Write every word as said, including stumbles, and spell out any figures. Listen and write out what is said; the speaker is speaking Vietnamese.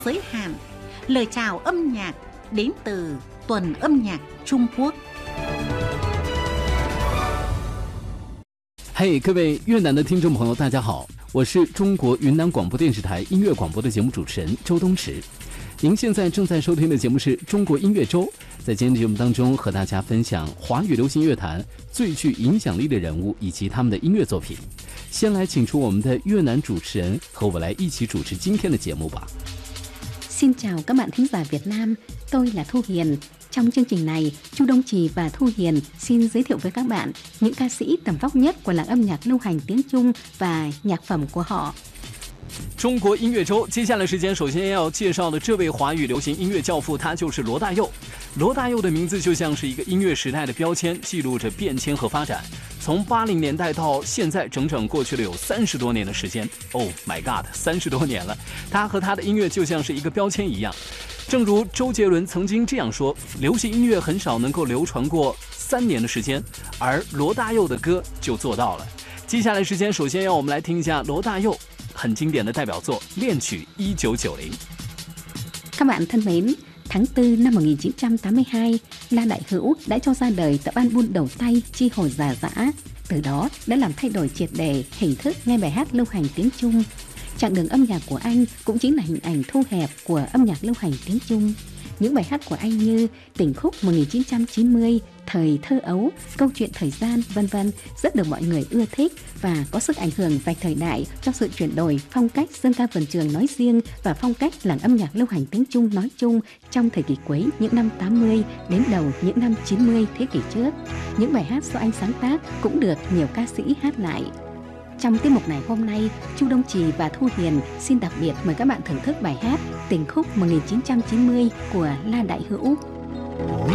giới hạn. Lời chào âm nhạc đến từ tuần âm nhạc Trung Quốc. 嘿、hey, 各位越南的听众朋友，大家好，我是中国云南广播电视台音乐广播的节目主持人周东池。您现在正在收听的节目是中国音乐周，在今天节目当中和大家分享华语流行乐坛最具影响力的人物以及他们的音乐作品。先来请出我们的越南主持人和我来一起主持今天的节目吧。 Xin chào các bạn thính giả Việt Nam, tôi là Thu Hiền. Trong chương trình này, Chu Đông Trì và Thu Hiền xin giới thiệu với các bạn những ca sĩ tầm vóc nhất của làng âm nhạc lưu hành tiếng Trung và nhạc phẩm của họ. 中国音乐周，接下来时间首先要介绍的这位华语流行音乐教父，他就是罗大佑。罗大佑的名字就像是一个音乐时代的标签，记录着变迁和发展。从八零年代到现在，整整过去了有三十多年的时间。Oh my God， 三十多年了！他和他的音乐就像是一个标签一样。正如周杰伦曾经这样说：“流行音乐很少能够流传过三年的时间，而罗大佑的歌就做到了。”接下来时間，首先讓我們來聽一下羅大佑很經典的代表作《戀曲一九九零》。 Các bạn thân mến, tháng tư năm một nghìn chín trăm tám mươi hai, La Đại Hữu đã cho ra đời tập album đầu tay Chi Hồi Già Dã. Từ đó đã làm thay đổi triệt để hình thức nghe bài hát lưu hành tiếng Trung. Chặng đường âm nhạc của anh cũng chính là hình ảnh thu hẹp của âm nhạc lưu hành tiếng Trung. Những bài hát của anh như Tình khúc một nghìn chín trăm chín mươi, Thời thơ ấu, Câu chuyện thời gian, vân vân rất được mọi người ưa thích và có sức ảnh hưởng vạch thời đại trong sự chuyển đổi phong cách dân ca vườn trường nói riêng và phong cách làng âm nhạc lưu hành tiếng Trung nói chung trong thời kỳ cuối những năm tám mươi đến đầu những năm chín mươi thế kỷ trước. Những bài hát do anh sáng tác cũng được nhiều ca sĩ hát lại. Trong tiết mục này hôm nay, Chu Đông Trì và Thu Hiền xin đặc biệt mời các bạn thưởng thức bài hát Tình khúc một nghìn chín trăm chín mươi của La Đại Hữu.